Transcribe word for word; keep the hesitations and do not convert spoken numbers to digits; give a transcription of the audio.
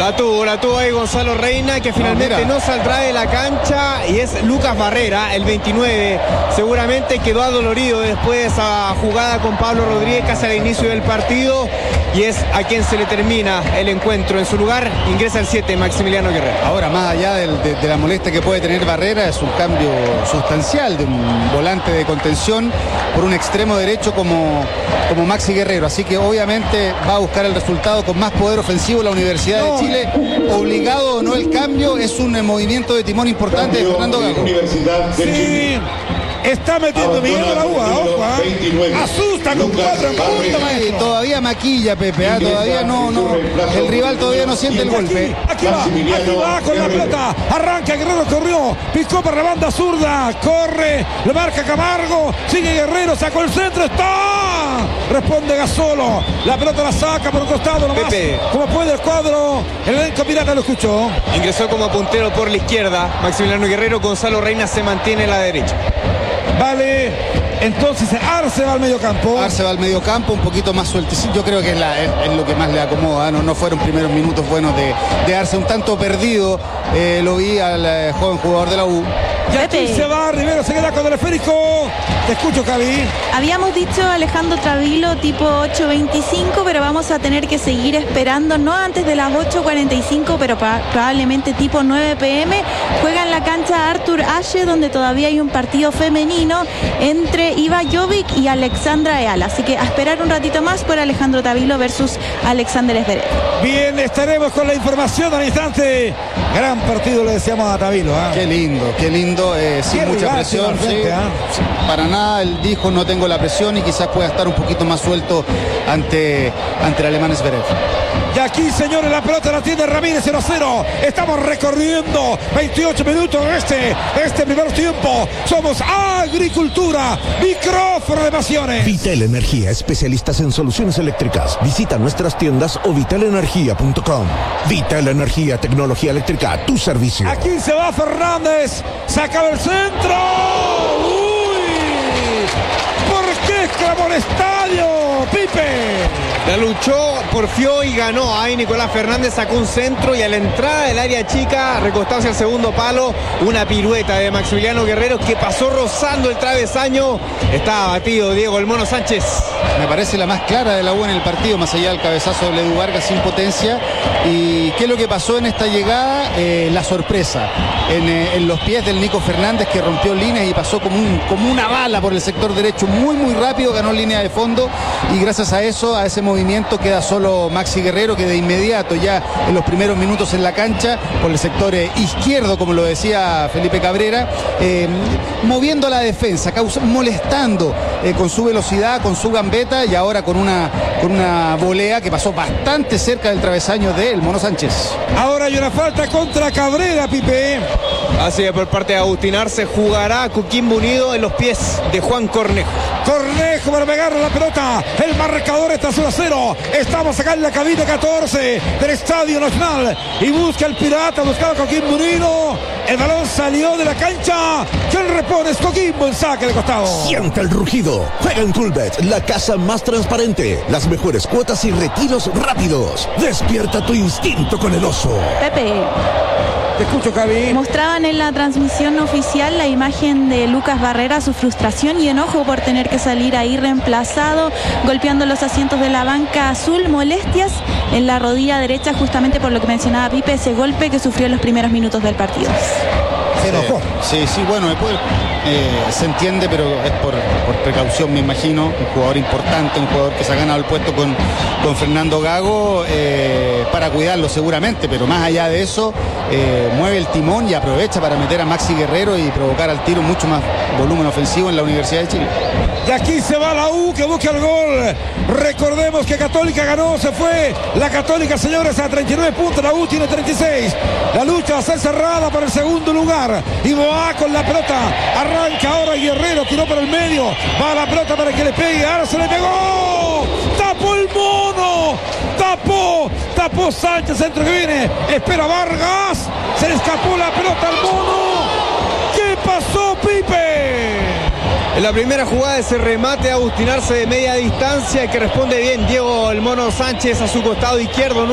La tuvo, la tuvo ahí Gonzalo Reina, que finalmente no, no saldrá de la cancha, y es Lucas Barrera, el veintinueve. Seguramente quedó adolorido después de esa jugada con Pablo Rodríguez casi al inicio del partido, y es a quien se le termina el encuentro. En su lugar ingresa el siete, Maximiliano Guerrero. Ahora, más allá del, de, de la molestia que puede tener Barrera, es un cambio sustancial de un volante de contención por un extremo derecho como, como Maxi Guerrero, así que obviamente va a buscar el resultado con más poder ofensivo la Universidad no. de Chile. Obligado o no el cambio, es un movimiento de timón importante de Fernando Gago. Sí. Está metiendo Miguel de la U A, ojo, ¿eh? Asusta con cuatro en punta, maestro. Todavía maquilla, Pepe, ¿eh? Todavía no, no, el rival todavía no siente el golpe. Aquí, aquí va, aquí va con la pelota, arranca, Guerrero corrió, picó por la banda zurda, corre, lo marca Camargo, sigue Guerrero, sacó el centro, está, responde Gasolo, la pelota la saca por un costado nomás, Pepe. Como puede el cuadro, el elenco pirata lo escuchó. Ingresó como puntero por la izquierda Maximiliano Guerrero, Gonzalo Reina se mantiene en la derecha. Vale, entonces Arce va al medio campo. Arce va al medio campo, un poquito más sueltecito. Yo creo que es, la, es, es lo que más le acomoda. No, no fueron primeros minutos buenos de, de Arce, un tanto perdido. Eh, lo vi al eh, joven jugador de la U. Y aquí se va, Rivero se queda con el esférico. Te escucho, Cavi. Habíamos dicho Alejandro Travilo tipo ocho veinticinco, pero vamos a tener que seguir esperando, no antes de las ocho cuarenta y cinco, pero probablemente tipo nueve pe eme. Juega en la cancha Artur Ashe, donde todavía hay un partido femenino entre Iva Jovic y Alexandra Eal. Así que a esperar un ratito más por Alejandro Travilo versus Alexander Zverev. Bien, estaremos con la información al instante. Gran partido le deseamos a Travilo. ¿eh? Qué lindo, qué lindo, eh, sin mucha presión. Frente, sí, ¿eh? Para nada, él dijo no tengo la presión y quizás pueda estar un poquito más suelto ante, ante el alemán Zverev. Y aquí, señores, la pelota la tiene Ramírez, cero a cero. Estamos recorriendo veintiocho minutos de este, este primer tiempo. Somos Agricultura, micrófono de pasiones. Vital Energía, especialistas en soluciones eléctricas. Visita nuestras tiendas o vital energía punto com. Vital Energía, tecnología eléctrica a tu servicio. Aquí se va Fernández, sacaba el centro. ¡Uy! ¿Por qué exclamó el estadio, Pipe? La luchó, porfió y ganó. Ahí Nicolás Fernández sacó un centro y a la entrada del área chica, recostado hacia el segundo palo, una pirueta de Maximiliano Guerrero que pasó rozando el travesaño. Está abatido Diego el Mono Sánchez. Me parece la más clara de la U en el partido, más allá del cabezazo de Edu Vargas sin potencia. ¿Y qué es lo que pasó en esta llegada? Eh, la sorpresa en, eh, en los pies del Nico Fernández, que rompió líneas y pasó como, un, como una bala por el sector derecho, muy muy rápido, ganó línea de fondo y gracias a eso, a ese movimiento, queda solo Maxi Guerrero, que de inmediato ya en los primeros minutos en la cancha por el sector eh, izquierdo, como lo decía Felipe Cabrera, eh, moviendo la defensa, causa, molestando eh, con su velocidad, con su gambeta y ahora con una, con una volea que pasó bastante cerca del travesaño del Mono Sánchez. Ahora hay una falta contra Cabrera, Pipe. Así es, por parte de Agustín Arce, jugará Coquimbo Unido en los pies de Juan Cornejo. Cornejo para pegarle la pelota. El marcador está cero a cero. Estamos acá en la cabina catorce del Estadio Nacional. Y busca el Pirata, buscaba Coquimbo Unido. El balón salió de la cancha. ¿Quién repone? Es Coquimbo en saque de costado. Siente el rugido. Juega en Coolbet, la casa más transparente. Las mejores cuotas y retiros rápidos. Despierta tu instinto con el oso. Pepe. Te escucho, Cavi. Mostraban en la transmisión oficial la imagen de Lucas Barrera, su frustración y enojo por tener que salir ahí reemplazado, golpeando los asientos de la banca azul, molestias en la rodilla derecha, justamente por lo que mencionaba Pipe, ese golpe que sufrió en los primeros minutos del partido. Se enojó. Sí, sí, bueno, después eh, se entiende, pero es por, por precaución, me imagino. Un jugador importante, un jugador que se ha ganado el puesto con, con Fernando Gago eh, para cuidarlo seguramente, pero más allá de eso, eh, mueve el timón y aprovecha para meter a Maxi Guerrero y provocar al tiro mucho más volumen ofensivo en la Universidad de Chile. Y aquí se va la U, que busca el gol. Recordemos que Católica ganó, se fue. La Católica, señores, a treinta y nueve puntos, la U tiene treinta y seis. La lucha va a ser cerrada para el segundo lugar. Y va con la pelota. Arranca ahora Guerrero, tiró por el medio. Va la pelota para que le pegue. Ahora se le pegó. Tapó el Mono. Tapó. Tapó Sánchez, centro que viene. Espera Vargas. Se le escapó la pelota al Mono. ¿Qué pasó, Pipe? En la primera jugada, ese remate a Agustín Arce de media distancia que responde bien Diego el Mono Sánchez a su costado izquierdo.